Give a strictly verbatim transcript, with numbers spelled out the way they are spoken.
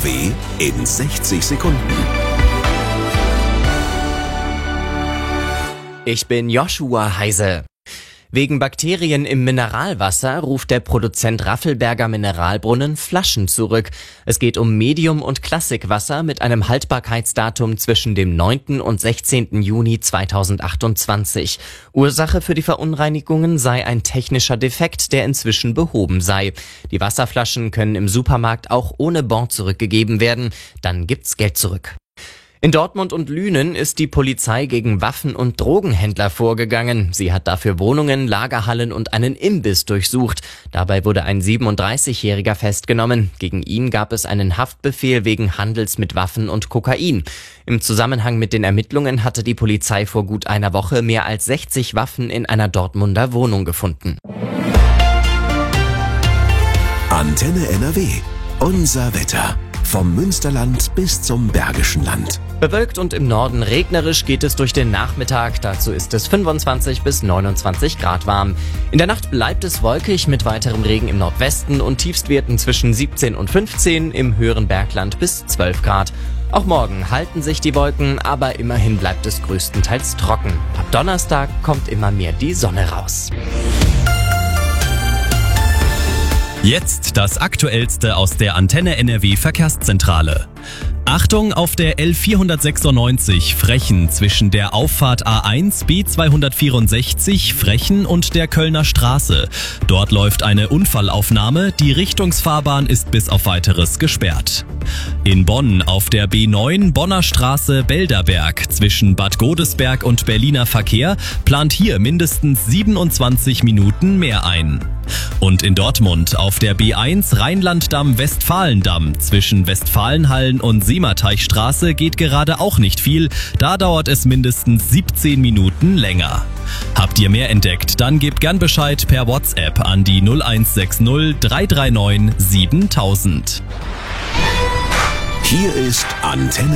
W in sechzig Sekunden. Ich bin Joshua Heise. Wegen Bakterien im Mineralwasser ruft der Produzent Raffelberger Mineralbrunnen Flaschen zurück. Es geht um Medium- und Klassikwasser mit einem Haltbarkeitsdatum zwischen dem neunten und sechzehnten Juni zweitausendachtundzwanzig. Ursache für die Verunreinigungen sei ein technischer Defekt, der inzwischen behoben sei. Die Wasserflaschen können im Supermarkt auch ohne Bon zurückgegeben werden. Dann gibt's Geld zurück. In Dortmund und Lünen ist die Polizei gegen Waffen- und Drogenhändler vorgegangen. Sie hat dafür Wohnungen, Lagerhallen und einen Imbiss durchsucht. Dabei wurde ein siebenunddreißigjähriger festgenommen. Gegen ihn gab es einen Haftbefehl wegen Handels mit Waffen und Kokain. Im Zusammenhang mit den Ermittlungen hatte die Polizei vor gut einer Woche mehr als sechzig Waffen in einer Dortmunder Wohnung gefunden. Antenne N R W. Unser Wetter. Vom Münsterland bis zum Bergischen Land. Bewölkt und im Norden regnerisch geht es durch den Nachmittag. Dazu ist es fünfundzwanzig bis neunundzwanzig Grad warm. In der Nacht bleibt es wolkig mit weiterem Regen im Nordwesten und Tiefstwerten zwischen siebzehn und fünfzehn, im höheren Bergland bis zwölf Grad. Auch morgen halten sich die Wolken, aber immerhin bleibt es größtenteils trocken. Ab Donnerstag kommt immer mehr die Sonne raus. Jetzt das Aktuellste aus der Antenne N R W Verkehrszentrale. Achtung auf der L vierhundertsechsundneunzig Frechen zwischen der Auffahrt A eins B zweihundertvierundsechzig Frechen und der Kölner Straße. Dort läuft eine Unfallaufnahme, die Richtungsfahrbahn ist bis auf Weiteres gesperrt. In Bonn auf der B neun Bonner Straße Belderberg zwischen Bad Godesberg und Berliner Verkehr plant hier mindestens siebenundzwanzig Minuten mehr ein. Und in Dortmund auf der B eins Rheinland-Damm-Westfalendamm zwischen Westfalenhallen und Seemateichstraße geht gerade auch nicht viel, da dauert es mindestens siebzehn Minuten länger. Habt ihr mehr entdeckt, dann gebt gern Bescheid per WhatsApp an die null eins sechs null drei drei neun siebentausend. Hier ist Antenne